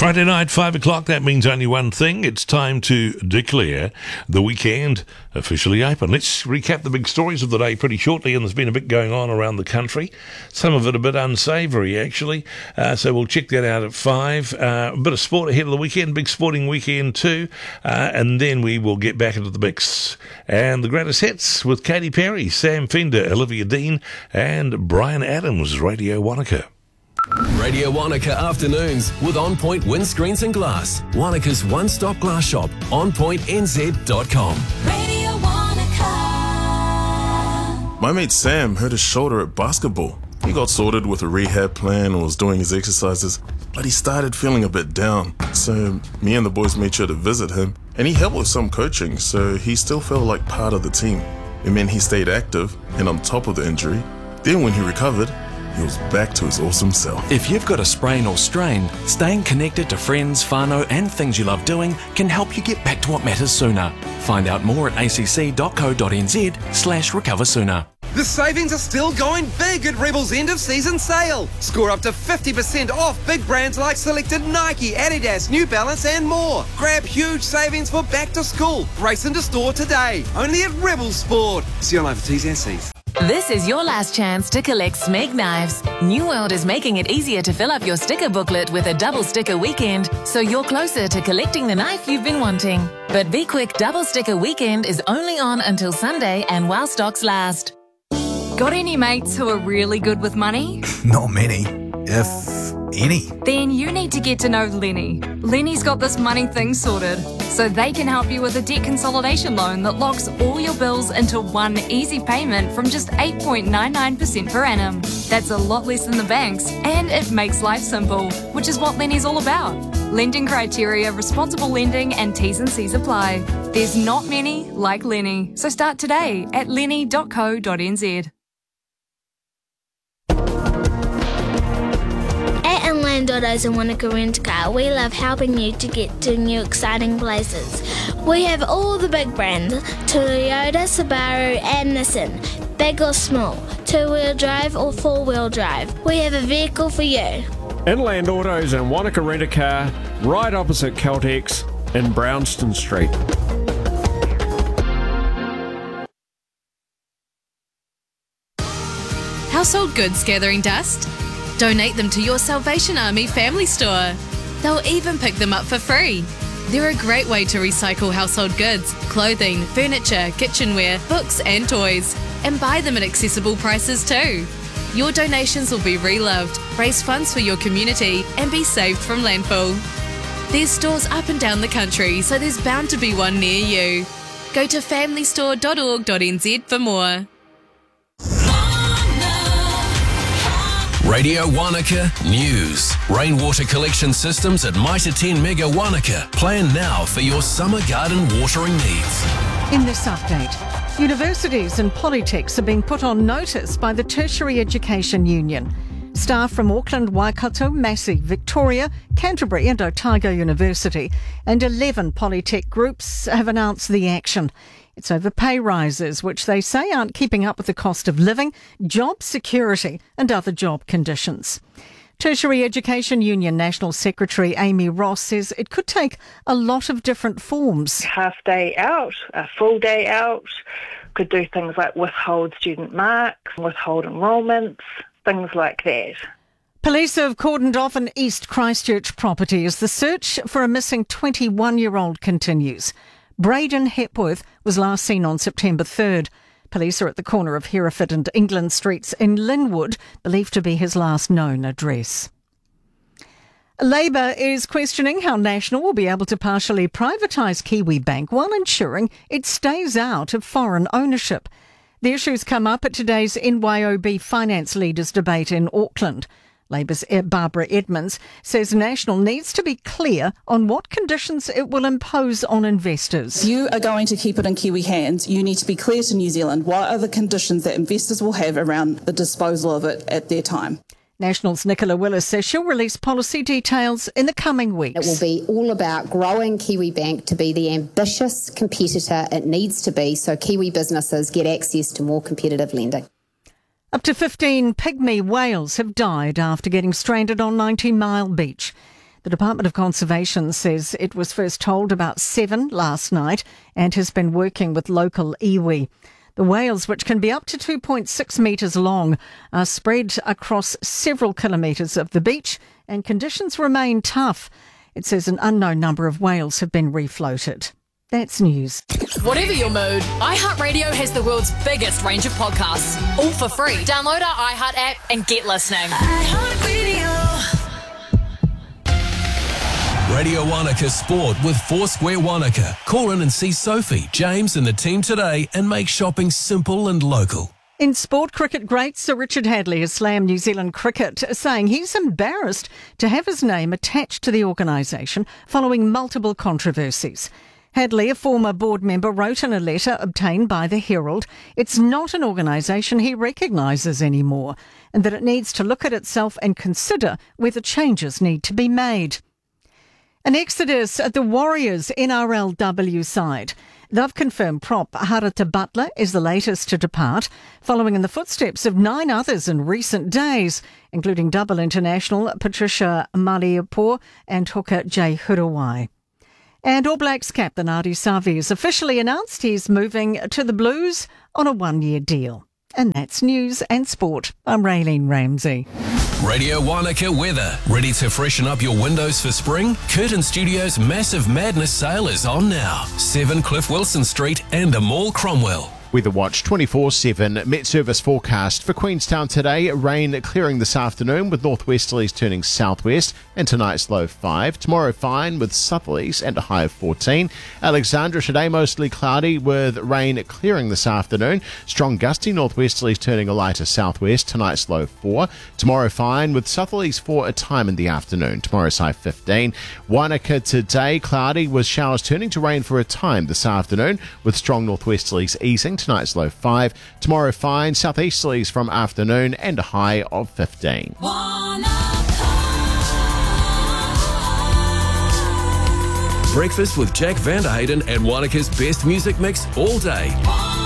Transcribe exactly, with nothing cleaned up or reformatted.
Friday night, five o'clock, that means only one thing. It's time to declare the weekend officially open. Let's recap the big stories of the day pretty shortly, and there's been a bit going on around the country. Some of it a bit unsavoury, actually. Uh, so we'll check that out at five. Uh, a bit of sport ahead of the weekend, big sporting weekend too. Uh, and then we will get back into the mix. And the greatest hits with Katy Perry, Sam Fender, Olivia Dean, and Bryan Adams, Radio Wanaka. Radio Wanaka Afternoons with On Point Windscreens and Glass. Wanaka's one-stop glass shop. on point n z dot com. Radio Wanaka. My mate Sam hurt his shoulder at basketball. He got sorted with a rehab plan and was doing his exercises, but he started feeling a bit down. So me and the boys made sure to visit him, and he helped with some coaching, so he still felt like part of the team. It meant he stayed active and on top of the injury. Then when he recovered, he was back to his awesome self. If you've got a sprain or strain, staying connected to friends, whānau and things you love doing can help you get back to what matters sooner. Find out more at a c c dot co dot n z slash recover sooner. The savings are still going big at Rebel's end of season sale. Score up to fifty percent off big brands like selected Nike, Adidas, New Balance and more. Grab huge savings for back to school. Race into store today. Only at Rebel Sport. See you online for T's and C's. This is your last chance to collect Smeg knives. New World is making it easier to fill up your sticker booklet with a double sticker weekend, so you're closer to collecting the knife you've been wanting. But be quick, double sticker weekend is only on until Sunday and while stocks last. Got any mates who are really good with money? Not many, if any. Then you need to get to know Lenny. Lenny's got this money thing sorted, so they can help you with a debt consolidation loan that locks all your bills into one easy payment from just eight point nine nine percent per annum. That's a lot less than the banks, and it makes life simple, which is what Lenny's all about. Lending criteria, responsible lending, and T's and C's apply. There's not many like Lenny, so start today at lenny dot co dot n z. At Inland Autos and Wanaka Rent Car, we love helping you to get to new exciting places. We have all the big brands, Toyota, Subaru and Nissan, big or small, two-wheel drive or four-wheel drive. We have a vehicle for you. Inland Autos and Wanaka Rent a Car, right opposite Caltex in Brownston Street. Household goods gathering dust? Donate them to your Salvation Army family store. They'll even pick them up for free. They're a great way to recycle household goods, clothing, furniture, kitchenware, books and toys, and buy them at accessible prices too. Your donations will be reloved, raise funds for your community, and be saved from landfill. There's stores up and down the country, so there's bound to be one near you. Go to family store dot org dot n z for more. Radio Wanaka News. Rainwater collection systems at Mitre ten Mega Wanaka. Plan now for your summer garden watering needs. In this update, universities and polytechs are being put on notice by the Tertiary Education Union. Staff from Auckland, Waikato, Massey, Victoria, Canterbury and Otago University and eleven polytech groups have announced the action. It's over pay rises, which they say aren't keeping up with the cost of living, job security and other job conditions. Tertiary Education Union National Secretary Amy Ross says it could take a lot of different forms. Half day out, a full day out, could do things like withhold student marks, withhold enrolments, things like that. Police have cordoned off an East Christchurch property as the search for a missing twenty-one-year-old continues. Braden Hepworth was last seen on September third. Police are at the corner of Hereford and England Streets in Linwood, believed to be his last known address. Labour is questioning how National will be able to partially privatise Kiwibank while ensuring it stays out of foreign ownership. The issues come up at today's N Y O B finance leaders debate in Auckland. Labour's Barbara Edmonds says National needs to be clear on what conditions it will impose on investors. If you are going to keep it in Kiwi hands, you need to be clear to New Zealand what are the conditions that investors will have around the disposal of it at their time. National's Nicola Willis says she'll release policy details in the coming weeks. It will be all about growing Kiwibank to be the ambitious competitor it needs to be so Kiwi businesses get access to more competitive lending. Up to fifteen pygmy whales have died after getting stranded on Ninety Mile Beach. The Department of Conservation says it was first told about seven last night and has been working with local iwi. The whales, which can be up to two point six metres long, are spread across several kilometres of the beach and conditions remain tough. It says an unknown number of whales have been refloated. That's news. Whatever your mood, iHeartRadio has the world's biggest range of podcasts, all for free. Download our iHeart app and get listening. Radio Wanaka Sport with Foursquare Wanaka. Call in and see Sophie, James and the team today and make shopping simple and local. In sport, cricket great Sir Richard Hadley has slammed New Zealand cricket, saying he's embarrassed to have his name attached to the organisation following multiple controversies. Hadley, a former board member, wrote in a letter obtained by the Herald, it's not an organisation he recognises anymore, and that it needs to look at itself and consider whether changes need to be made. An exodus at the Warriors N R L W side. They've confirmed prop Harata Butler is the latest to depart, following in the footsteps of nine others in recent days, including double international Patricia Maliapore and hooker Jay Hurawai. And All Blacks captain Ardie Savea has officially announced he's moving to the Blues on a one-year deal. And that's news and sport. I'm Raylene Ramsey. Radio Wanaka weather. Ready to freshen up your windows for spring? Curtin Studios' Massive Madness sale is on now. seven Cliff Wilson Street and the Mall Cromwell. Weather Watch twenty-four seven. Met Service forecast for Queenstown today. Rain clearing this afternoon with northwesterlies turning southwest and tonight's low five. Tomorrow fine with southerlies and a high of fourteen. Alexandra today mostly cloudy with rain clearing this afternoon. Strong gusty northwesterlies turning a lighter southwest. Tonight's low four. Tomorrow fine with southerlies for a time in the afternoon. Tomorrow's high fifteen. Wanaka today cloudy with showers turning to rain for a time this afternoon with strong northwesterlies easing. Tonight's low five. Tomorrow fine, southeasterlies from afternoon and a high of fifteen. Breakfast with Jack Vanderhayden and Wanaka's best music mix all day.